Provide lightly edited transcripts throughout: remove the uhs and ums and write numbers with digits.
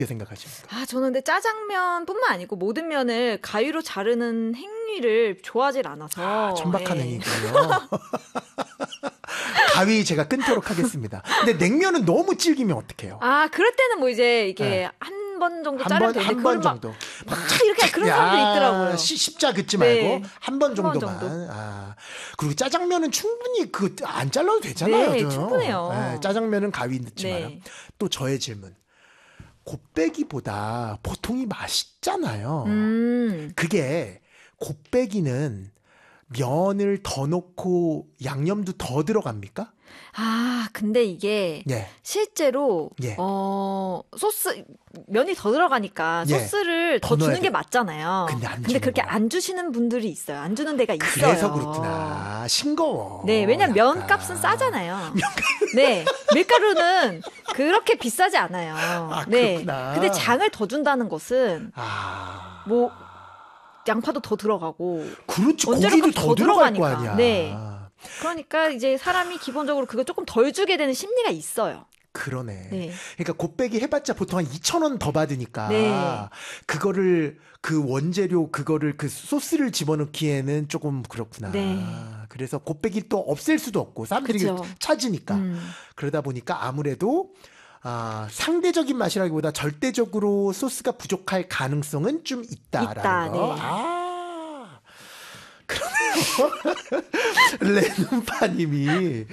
생각하십니까? 저는 근데 짜장면뿐만 아니고 모든 면을 가위로 자르는 행위를 좋아하질 않아서. 천박한 행위군요. 가위 제가 끊도록 하겠습니다. 근데 냉면은 너무 질기면 어떡해요? 그럴 때는 뭐 이제 이게 한 번 정도 자르면 되는데 한 번 정도. 막 이렇게 그런 사람들이 있더라고요. 십자 긋지 말고 한 번 정도만. 그리고 짜장면은 충분히 안 잘라도 되잖아요. 네, 충분해요. 짜장면은 가위 넣지 마라. 또 저의 질문. 곱빼기보다 보통이 맛있잖아요. 그게 곱빼기는 면을 더 넣고 양념도 더 들어갑니까? 근데 이게 실제로 소스 면이 더 들어가니까 소스를 더 주는 게 맞잖아요. 근데 그렇게 안 주시는 분들이 있어요. 안 주는 데가 있어요. 그래서 그렇구나. 싱거워. 네, 왜냐면 면값은 싸잖아요. 네, 밀가루는 그렇게 비싸지 않아요. 네, 그렇구나. 근데 장을 더 준다는 것은 뭐 양파도 더 들어가고, 그렇죠. 고기도 더 들어갈 거 아니야. 네. 그러니까 이제 사람이 기본적으로 그거 조금 덜 주게 되는 심리가 있어요. 그러네. 그러니까 곱빼기 해봤자 보통 한 2,000원 더 받으니까 그거를 그 원재료 그거를 그 소스를 집어넣기에는 조금 그렇구나. 그래서 곱빼기 또 없앨 수도 없고 사람들이 찾으니까 그러다 보니까 아무래도 상대적인 맛이라기보다 절대적으로 소스가 부족할 가능성은 좀 있다라는 거. 그러네요. 레눈파님이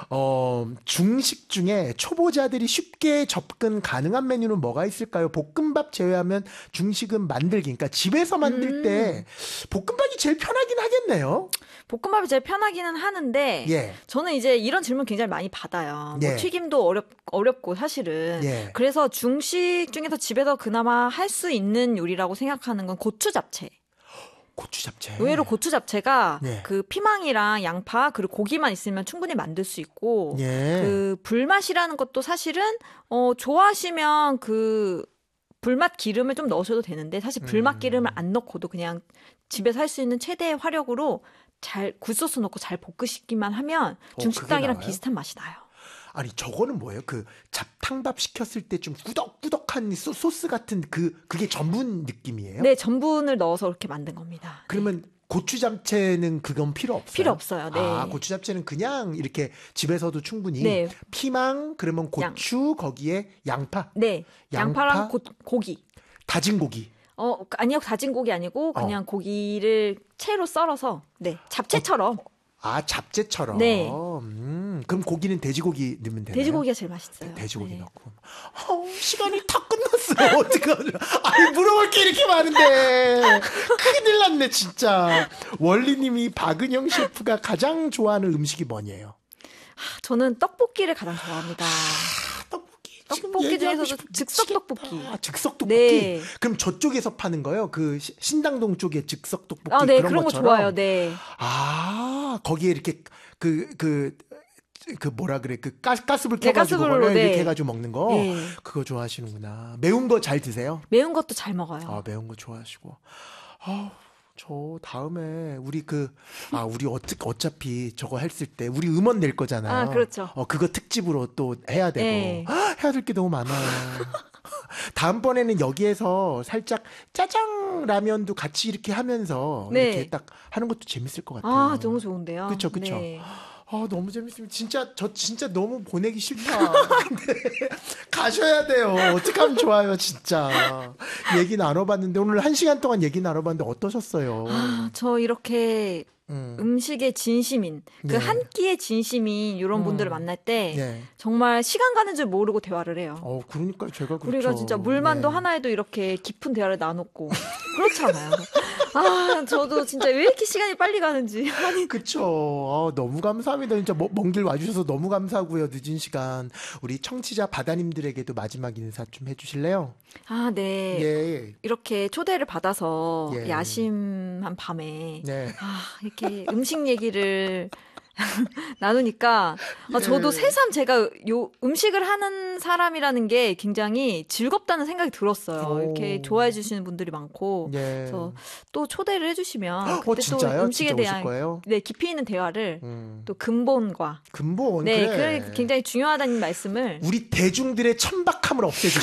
중식 중에 초보자들이 쉽게 접근 가능한 메뉴는 뭐가 있을까요? 볶음밥 제외하면 중식은 만들기. 그러니까 집에서 만들 때 볶음밥이 제일 편하긴 하겠네요. 볶음밥이 제일 편하기는 하는데 저는 이제 이런 질문 굉장히 많이 받아요. 뭐 튀김도 어렵고 사실은. 그래서 중식 중에서 집에서 그나마 할 수 있는 요리라고 생각하는 건 고추 잡채. 고추 잡채. 의외로 고추 잡채가 그 피망이랑 양파 그리고 고기만 있으면 충분히 만들 수 있고 그 불맛이라는 것도 사실은 좋아하시면 그 불맛 기름을 좀 넣으셔도 되는데 사실 불맛 기름을 안 넣고도 그냥 집에서 할 수 있는 최대의 화력으로 잘 굴소스 넣고 잘 볶으시기만 하면 중식당이랑 비슷한 맛이 나요. 아니 저거는 뭐예요? 그 잡탕밥 시켰을 때 좀 꾸덕꾸덕한 소스 같은 그게 전분 느낌이에요? 네, 전분을 넣어서 그렇게 만든 겁니다. 그러면 고추 잡채는 그건 필요 없어요? 필요 없어요. 네. 고추 잡채는 그냥 이렇게 집에서도 충분히 피망 그러면 고추 거기에 양파. 네. 양파랑 고기. 다진 고기. 아니요. 다진 고기 아니고 그냥 고기를 채로 썰어서 잡채처럼. 잡채처럼. 네. 그럼 고기는 돼지고기 넣으면 되나요? 돼지고기가 제일 맛있어요. 돼지고기 넣고. 시간이 다 끝났어요. 어떡하냐. 아니, 물어볼 게 이렇게 많은데. 큰일 났네, 진짜. 원리님이 박은영 셰프가 가장 좋아하는 음식이 뭐냐요? 저는 떡볶이를 가장 좋아합니다. 떡볶이 중에서도 즉석 떡볶이. 즉석 떡볶이. 그럼 저쪽에서 파는 거요? 그 신당동 쪽에 즉석 떡볶이 네, 그런 거 좋아요. 네. 거기에 이렇게 뭐라 그래? 그 가스불 켜가지고 이렇게 해가지고 먹는 거. 그거 좋아하시는구나. 매운 거 잘 드세요? 매운 것도 잘 먹어요. 매운 거 좋아하시고. 저 다음에 우리 우리 어차피 저거 했을 때 우리 음원 낼 거잖아요. 그렇죠. 그거 특집으로 또 해야 되고 해야 될 게 너무 많아요. 다음번에는 여기에서 살짝 짜장 라면도 같이 이렇게 하면서 이렇게 딱 하는 것도 재밌을 것 같아요. 너무 좋은데요. 그렇죠. 네. 너무 재밌습니다. 저 진짜 너무 보내기 싫다. 근데 가셔야 돼요. 어떻게 하면 좋아요, 진짜. 얘기 나눠봤는데 오늘 1시간 동안 얘기 나눠봤는데 어떠셨어요? 저 이렇게 음식의 진심인 한 끼의 진심인 이런 분들을 만날 때 정말 시간 가는 줄 모르고 대화를 해요. 그러니까 제가 그렇죠. 우리가 진짜 물만도 하나에도 이렇게 깊은 대화를 나눴고 그렇잖아요. 저도 진짜 왜 이렇게 시간이 빨리 가는지. 그쵸. 너무 감사합니다. 진짜 먼 길 와주셔서 너무 감사하고요. 늦은 시간. 우리 청취자 바다님들에게도 마지막 인사 좀 해주실래요? 네. 이렇게 초대를 받아서 야심한 밤에 이렇게 음식 얘기를 나누니까 저도 새삼 제가 음식을 하는 사람이라는 게 굉장히 즐겁다는 생각이 들었어요. 이렇게 좋아해 주시는 분들이 많고 그래서 또 초대를 해주시면 그때 또 음식에 대한 깊이 있는 대화를 또 근본 그래. 굉장히 중요하다는 말씀을 우리 대중들의 천박함을 없애주시고